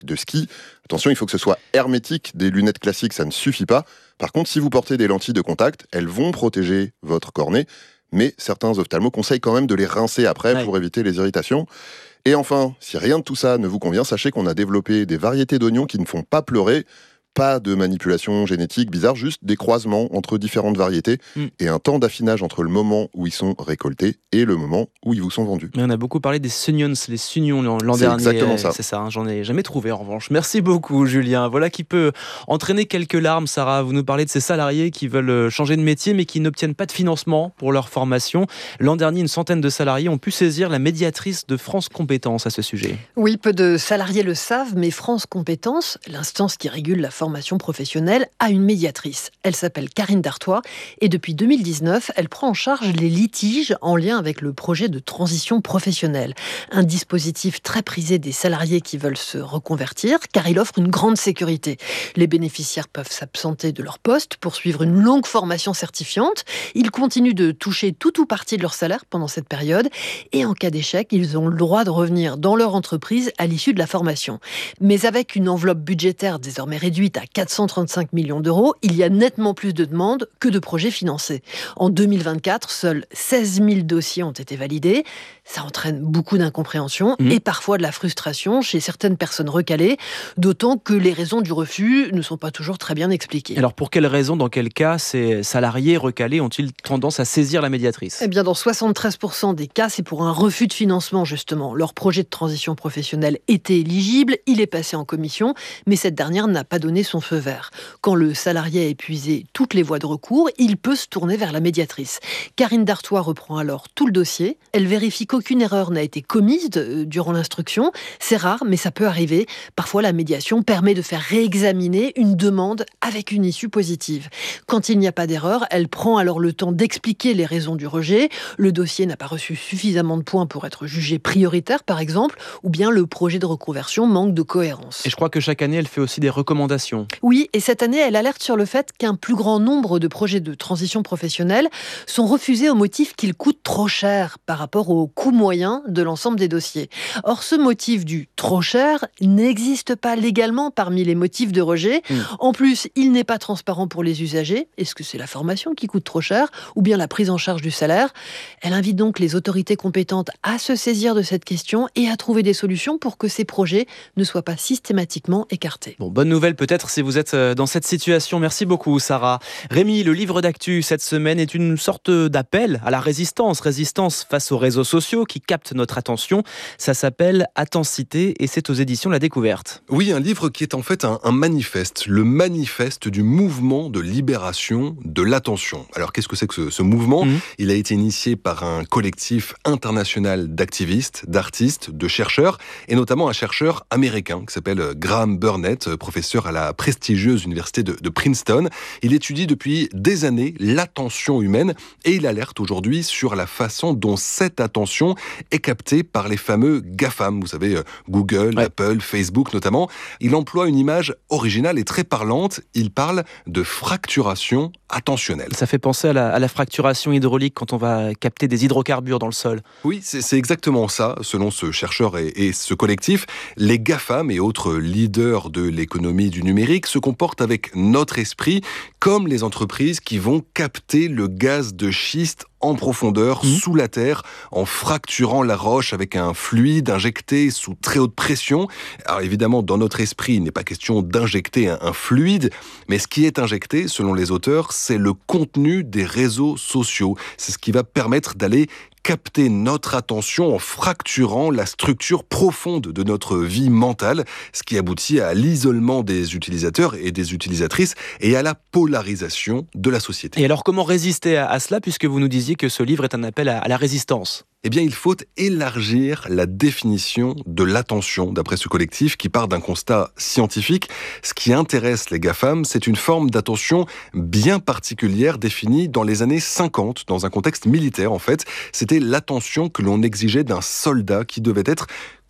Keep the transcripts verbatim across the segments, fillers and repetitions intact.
de ski. Attention, il faut que ce soit hermétique. Des lunettes classiques, ça ne suffit pas. Par contre, si vous portez des lentilles de contact, elles vont protéger votre cornée, mais certains ophtalmos conseillent quand même de les rincer après ouais. pour éviter les irritations. Et enfin, si rien de tout ça ne vous convient, sachez qu'on a développé des variétés d'oignons qui ne font pas pleurer. Pas de manipulation génétique bizarre, juste des croisements entre différentes variétés mm. et un temps d'affinage entre le moment où ils sont récoltés et le moment où ils vous sont vendus. Mais on a beaucoup parlé des Sunions, les Sunions l'an c'est dernier. Exactement ça. C'est ça, hein, j'en ai jamais trouvé en revanche. Merci beaucoup Julien. Voilà qui peut entraîner quelques larmes. Sarah, vous nous parlez de ces salariés qui veulent changer de métier mais qui n'obtiennent pas de financement pour leur formation. L'an dernier, une centaine de salariés ont pu saisir la médiatrice de France Compétences à ce sujet. Oui, peu de salariés le savent, mais France Compétences, l'instance qui régule la formation professionnelle, a une médiatrice. Elle s'appelle Karine Dartois et depuis deux mille dix-neuf, elle prend en charge les litiges en lien avec le projet de transition professionnelle. Un dispositif très prisé des salariés qui veulent se reconvertir car il offre une grande sécurité. Les bénéficiaires peuvent s'absenter de leur poste pour suivre une longue formation certifiante. Ils continuent de toucher tout ou partie de leur salaire pendant cette période et en cas d'échec, ils ont le droit de revenir dans leur entreprise à l'issue de la formation. Mais avec une enveloppe budgétaire désormais réduite à quatre cent trente-cinq millions d'euros, il y a nettement plus de demandes que de projets financés. En deux mille vingt-quatre, seuls seize mille dossiers ont été validés. Ça entraîne beaucoup d'incompréhension mmh. et parfois de la frustration chez certaines personnes recalées, d'autant que les raisons du refus ne sont pas toujours très bien expliquées. Alors pour quelles raisons, dans quel cas, ces salariés recalés ont-ils tendance à saisir la médiatrice ? Eh bien, dans soixante-treize pour cent des cas, c'est pour un refus de financement, justement. Leur projet de transition professionnelle était éligible, il est passé en commission, mais cette dernière n'a pas donné son feu vert. Quand le salarié a épuisé toutes les voies de recours, il peut se tourner vers la médiatrice. Karine Dartois reprend alors tout le dossier. Elle vérifie qu'aucune erreur n'a été commise de, durant l'instruction. C'est rare, mais ça peut arriver. Parfois, la médiation permet de faire réexaminer une demande avec une issue positive. Quand il n'y a pas d'erreur, elle prend alors le temps d'expliquer les raisons du rejet. Le dossier n'a pas reçu suffisamment de points pour être jugé prioritaire, par exemple, ou bien le projet de reconversion manque de cohérence. Et je crois que chaque année, elle fait aussi des recommandations. Oui, et cette année, elle alerte sur le fait qu'un plus grand nombre de projets de transition professionnelle sont refusés au motif qu'ils coûtent trop cher par rapport au coût moyen de l'ensemble des dossiers. Or, ce motif du trop cher n'existe pas légalement parmi les motifs de rejet. Mmh. En plus, il n'est pas transparent pour les usagers. Est-ce que c'est la formation qui coûte trop cher ou bien la prise en charge du salaire ? Elle invite donc les autorités compétentes à se saisir de cette question et à trouver des solutions pour que ces projets ne soient pas systématiquement écartés. Bon, bonne nouvelle peut-être si vous êtes dans cette situation. Merci beaucoup Sarah. Rémi, le livre d'actu cette semaine est une sorte d'appel à la résistance. Résistance face aux réseaux sociaux qui captent notre attention. Ça s'appelle Attensité et c'est aux éditions La Découverte. Oui, un livre qui est en fait un, un manifeste. Le manifeste du mouvement de libération de l'attention. Alors qu'est-ce que c'est que ce, ce mouvement ? mmh. Il a été initié par un collectif international d'activistes, d'artistes, de chercheurs et notamment un chercheur américain qui s'appelle Graham Burnett, professeur à la prestigieuse université de, de Princeton. Il étudie depuis des années l'attention humaine et il alerte aujourd'hui sur la façon dont cette attention est captée par les fameux GAFAM, vous savez, Google, ouais. Apple, Facebook notamment. Il emploie une image originale et très parlante. Il parle de fracturation attentionnelle. Ça fait penser à la, à la fracturation hydraulique quand on va capter des hydrocarbures dans le sol. Oui, c'est, c'est exactement ça, selon ce chercheur et, et ce collectif. Les GAFAM et autres leaders de l'économie du numérique se comportent avec notre esprit comme les entreprises qui vont capter le gaz de schiste en profondeur, mmh. sous la terre, en fracturant la roche avec un fluide injecté sous très haute pression. Alors évidemment, dans notre esprit, il n'est pas question d'injecter un, un fluide, mais ce qui est injecté, selon les auteurs, c'est le contenu des réseaux sociaux. C'est ce qui va permettre d'aller capter notre attention en fracturant la structure profonde de notre vie mentale, ce qui aboutit à l'isolement des utilisateurs et des utilisatrices et à la polarisation de la société. Et alors comment résister à, à cela, puisque vous nous disiez que ce livre est un appel à, à la résistance ? Eh bien, il faut élargir la définition de l'attention, d'après ce collectif qui part d'un constat scientifique. Ce qui intéresse les GAFAM, c'est une forme d'attention bien particulière définie dans les années cinquante, dans un contexte militaire en fait. C'était l'attention que l'on exigeait d'un soldat qui devait être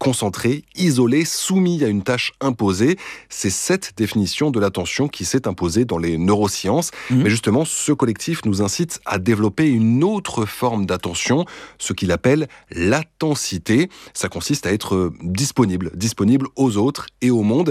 concentré, isolé, soumis à une tâche imposée. C'est cette définition de l'attention qui s'est imposée dans les neurosciences. Mmh. Mais justement, ce collectif nous incite à développer une autre forme d'attention, ce qu'il appelle l'attentité. Ça consiste à être disponible, disponible aux autres et au monde.